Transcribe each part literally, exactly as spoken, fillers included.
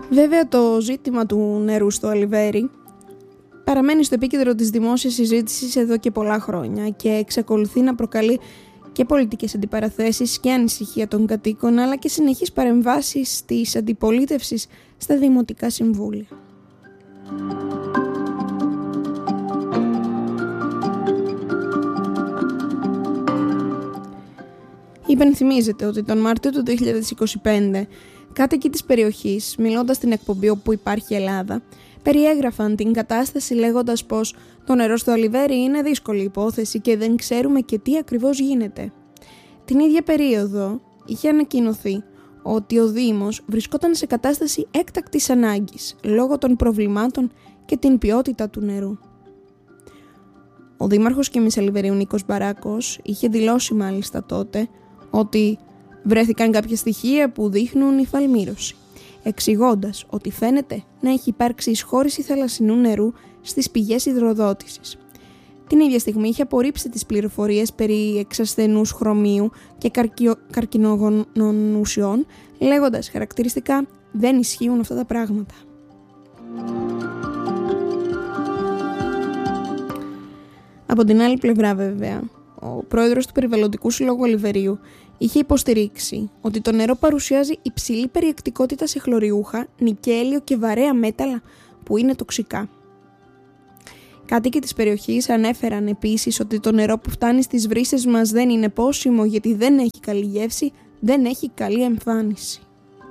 Βέβαια, το ζήτημα του νερού στο Αλιβέρι παραμένει στο επίκεντρο της δημόσιας συζήτησης εδώ και πολλά χρόνια και εξακολουθεί να προκαλεί και πολιτικές αντιπαραθέσεις και ανησυχία των κατοίκων, αλλά και συνεχείς παρεμβάσεις της αντιπολίτευσης στα δημοτικά συμβούλια. Υπενθυμίζεται ότι τον Μάρτιο του δύο χιλιάδες είκοσι πέντε κάτοικοι της περιοχής, μιλώντας στην εκπομπή «Όπου υπάρχει Ελλάδα», περιέγραφαν την κατάσταση λέγοντας πως το νερό στο Αλιβέρι είναι δύσκολη υπόθεση και δεν ξέρουμε και τι ακριβώς γίνεται. Την ίδια περίοδο είχε ανακοινωθεί ότι ο Δήμος βρισκόταν σε κατάσταση έκτακτης ανάγκης λόγω των προβλημάτων και την ποιότητα του νερού. Ο Δήμαρχος Κιμής Αλιβερίου Νίκος Μπαράκος είχε δηλώσει μάλιστα τότε ότι βρέθηκαν κάποια στοιχεία που δείχνουν υφαλμήρωση, εξηγώντας ότι φαίνεται να έχει υπάρξει εισχώρηση θαλασσινού νερού στις πηγές υδροδότησης. Την ίδια στιγμή είχε απορρίψει τις πληροφορίες περί εξασθενούς χρωμίου και καρκιο... καρκινογόνων ουσιών, λέγοντας χαρακτηριστικά «δεν ισχύουν αυτά τα πράγματα». Από την άλλη πλευρά βέβαια, ο πρόεδρος του Περιβαλλοντικού Συλλόγου Αλιβερίου είχε υποστηρίξει ότι το νερό παρουσιάζει υψηλή περιεκτικότητα σε χλωριούχα, νικέλιο και βαρέα μέταλλα που είναι τοξικά. Κάτοικοι της περιοχής ανέφεραν επίσης ότι το νερό που φτάνει στις βρύσες μας δεν είναι πόσιμο γιατί δεν έχει καλή γεύση, δεν έχει καλή εμφάνιση.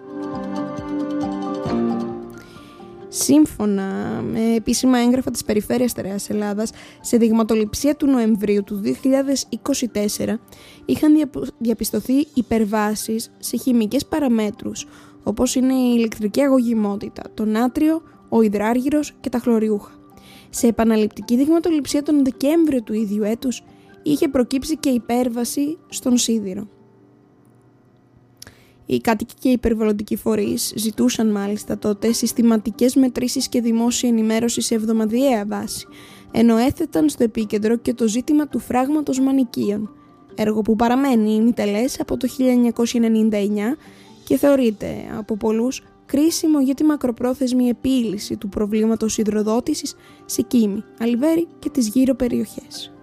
Σύμφωνα με επίσημα έγγραφα της Περιφέρειας Στερεάς Ελλάδας, σε δειγματοληψία του Νοεμβρίου του δύο χιλιάδες είκοσι τέσσερα είχαν διαπιστωθεί υπερβάσεις σε χημικές παραμέτρους, όπως είναι η ηλεκτρική αγωγημότητα, το νάτριο, ο υδράργυρος και τα χλωριούχα. Σε επαναληπτική δειγματοληψία τον Δεκέμβριο του ίδιου έτους είχε προκύψει και υπέρβαση στον σίδηρο. Οι κάτοικοι και οι περιβαλλοντικοί φορείς ζητούσαν μάλιστα τότε συστηματικές μετρήσεις και δημόσια ενημέρωση σε εβδομαδιαία βάση, ενώ έθεταν στο επίκεντρο και το ζήτημα του φράγματος μανικίων, έργο που παραμένει ημιτελές από το χίλια εννιακόσια ενενήντα εννιά και θεωρείται από πολλούς κρίσιμο για τη μακροπρόθεσμη επίλυση του προβλήματος υδροδότησης σε Κίμη, Αλιβέρι και τις γύρω περιοχές.